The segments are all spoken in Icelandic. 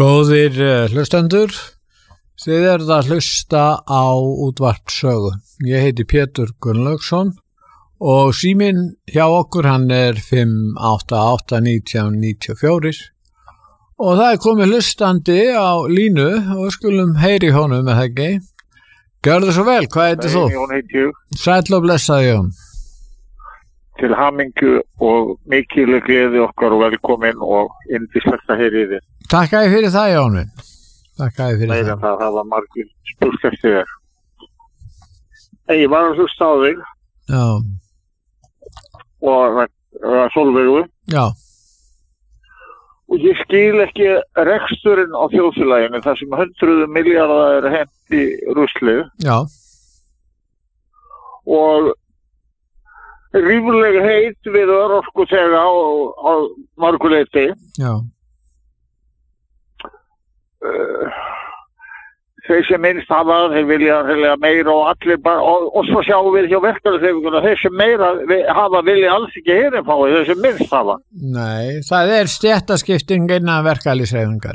Góðir hlustendur, þið eruð að hlusta á útvarpssögu. Ég heiti Pétur Gunnlaugsson og síminn hjá okkur hann er 588-1994 og það er komið hlustandi á línu og skulum heyri honum með það ekki. Gjörðu svo vel, hvað heitir þú? Jón heiti ég. Sæll og blessaði Jón. Til hamingju og mikil gleði okkar og velkomin og yndislegt að heyri þið. Takk að ég fyrir það Jón minn. Takk að ég fyrir Meira það. Það var margir spurt eftir þér. Ég var að hlusta á þig. Já. Og það Sólveigu. Já. Og ég skil ekki reksturinn á þjóðfélaginu þar sem 100 milljarðar er hent í ruslið. Já. Og rífurlega heit við örorkuþega á marguleiti. Já. Þeir sem minnst hafa, þeir vilja meira og allir bara, og svo sjáum við hjá verkalýðshreyfinguna, þeir sem meira hafa vilja alls ekki herinn fái, þeir sem minnst hafa. Nei, það er stéttaskipting innan verkalýðshreyfingar.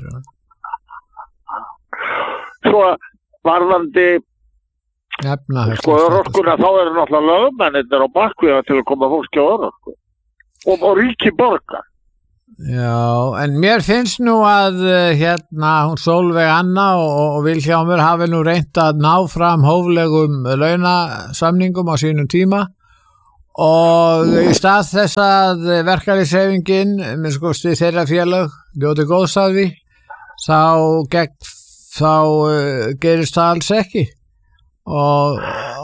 Svo varðandi sko örorkuna, þá eru náttúrulega lögmennir á bakviða til að koma fólki á örorku og ríki borgar. Já, en mér finnst nú að hún Sólveig Anna og Vilhjálmur hafi nú reynt að ná fram hóflegum launasamningum á sínum tíma og í stað þess að verkalýðshreyfingin með skosti þeirra félög njóti góðs af því þá gerist það alls ekki og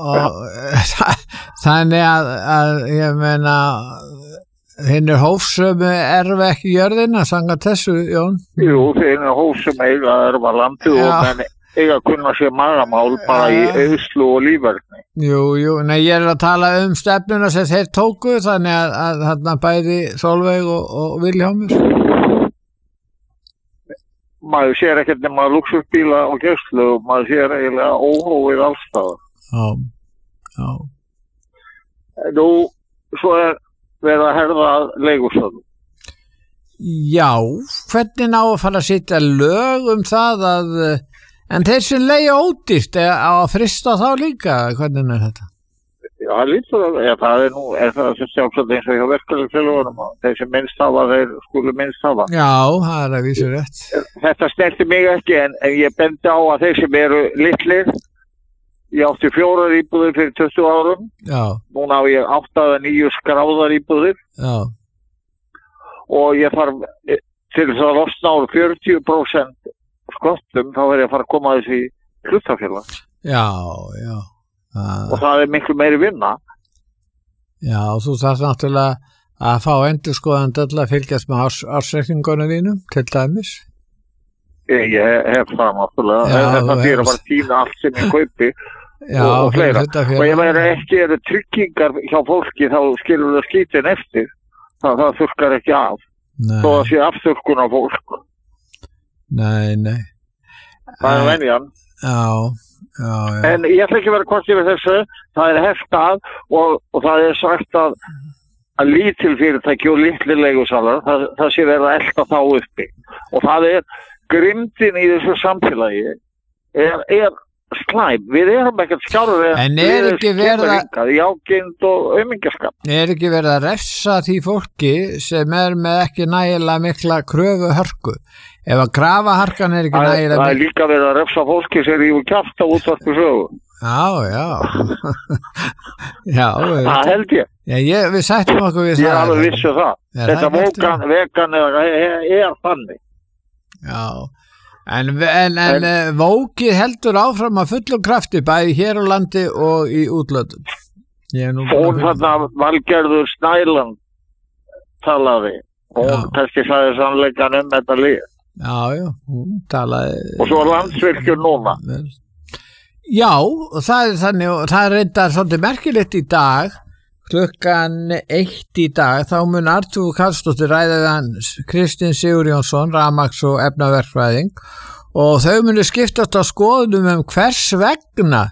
þannig að ég meina hinn hófsömu erfi ekki jörðina, sanga þessu, Jón? Jú, hinn hófsömu eiga að erfa landið og menn eiga að kunna sér magamál bara í eyðslu og lífverðni. Jú, nei, ég er að tala stefnuna sem þeir tóku, þannig að þarna bæði Sólveig og Vilhjálmur. Maður sér ekkert nema luxusbíla og gæslu og maður sér eiginlega óhófið allstaðar. Já. Nú, svo verða að herða að leigustöðum. Já, hvernig á að fara að setja lög það að, en þeir sem leigja ódýrt á að frista þá líka, hvernig er þetta? Já, það er það sem sjálfsagt eins og hjá verkalýðsfélögunum og þeir sem minnst hafa, þeir skulu minnst hafa. Já, það er að vísu rétt. Þetta snerti mig ekki en ég bendi á að þeir sem eru litlir, ég átti 4 íbúðir fyrir 20 árum. Já. Núna á ég 8 eða 9 skráðar íbúðir. Já. Og ég þarf til þess að losna úr 40% sköttum, þá er ég að fara að koma þessi hlutafélag. Já. Og það er miklu meiri vinna. Já, þú þarf náttúrulega að fá endurskoðandi að fylgjast með ársreikningunum þínum, til dæmis. Ég hef það náttúrulega. Þetta fyrir að fara tína allt sem ég kaupi. Já, og fleira. Og ef það ekki eru tryggingar hjá fólki þá skilur það skítin eftir. Það þurrkar ekki af. Þó að sé afþurrkun á fólk. Nei. Það er venjan. Já. En ég ætla ekki að vera hvort yfir þessu. Það er heftað og það er sagt að lítil fyrirtæki og litli leigusalar, það sé verið að elta þá uppi. Og það er grimmdin í þessu samfélagi er slæm. Við erum ekkert skárur en er ekki verið að jágeind og aumingjaskap. Er ekki verið að refsa því fólki sem er með ekki nægilega mikla kröfuhörku? Ef að krafaharkan er ekki nægilega mikla. Það er líka verið að refsa fólki sem rífur kjaft á útvarpssögu. Já. Það held ég. Já, við sættum okkur við það. Ég er alveg vissu það. Þetta vegan er þannig. Já. En Vókið heldur áfram að fullum krafti bæði hér á landi og í útlöndum. Hún þarna Valgerður Snæland talaði og hún kannski sagði sannleikan þetta lið. Já, hún talaði. Og svo Landsvirkjun núna. Já, það er þannig og það er reyndar svolítið merkilegt í dag. Klukkan 1 í dag þá mun Artúr Karlsdóttir ræða Kristinn Sigurjónsson, rafmagns- og efnaverkfræðing og þau munu skiptast á skoðunum hvers vegna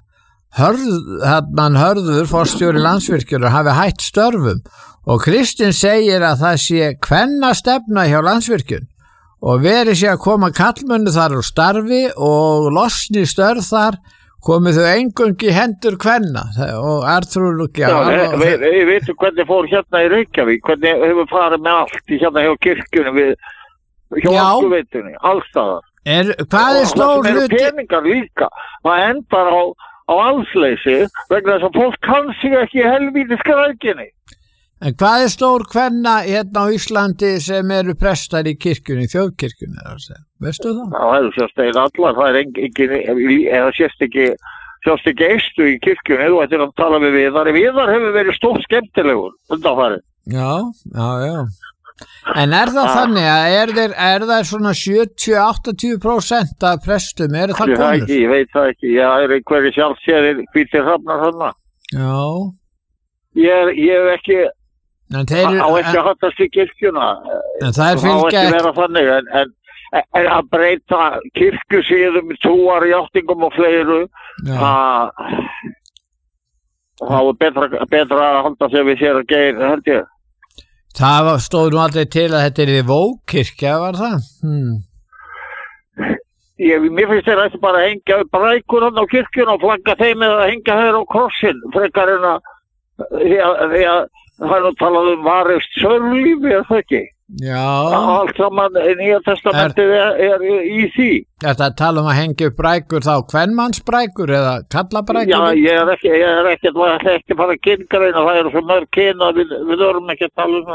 Hörður forstjóri Landsvirkjunar hafi hætt störfum og Kristinn segir að það sé kvennastefna hjá Landsvirkjun og verið sé að koma kallmönnu þar úr starfi og losni störf þar, komið þau engungi í hendur kvenna og Arþrúður Ég veitum hvernig fór hérna í Reykjavík, hvernig hefur farið með allt í hérna hjá kirkjunni hjá Orkuveitunni, allstaðar. Hvað stór hluti? Það eru peningar líka, það endar á alsleysi vegna þess að fólk kann sig ekki í helvíti skrækinni. En hvað stór kvenna hérna á Íslandi sem eru prestar í kirkjunni, þjóðkirkjunni, veistu það? Það eru sérst allar, það er engin, eða sérst ekki eistu í kirkjunni, þú ættir að tala við Viðar. Viðar hefur verið stórt skemmtilegur undanfarið. Já. En það þannig að er það svona 70-80% af prestum, það konur? Ég veit það ekki, það er einhverju sjálfséðir hvítir hrafnar þarna. Já. Ég hef ekki, á ekki að hattast í kirkjuna, en það á ekki vera þannig, en að breyta kirkjusíðum, trúarjáttingum og fleiru, það er betra að halda sig við sér að geir, held ég. Það stóð nú aldrei til að þetta er í Vógkirkja, var það? Mér finnst þeir ætti bara að hengja upp rækur hann á kirkjuna og flagga þeim eða hengja þeir á krossin, frekar en að því að það er nú talað varist sörlífi, er það ekki? Já. Allt saman Nýja testamentið er í því. Þetta tala að hengja upp rækur þá kvenmannsbrækur eða kallabrækur? Já, ég er ekki bara kynngreina, það eru svo mörg kyn að við erum ekki að tala um það.